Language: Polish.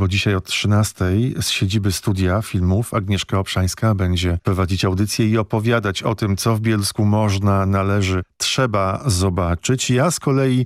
bo dzisiaj o 13:00 z siedziby Studia Filmów Agnieszka Obszańska będzie prowadzić audycję i opowiadać o tym, co w Bielsku można, należy, trzeba zobaczyć. Ja z kolei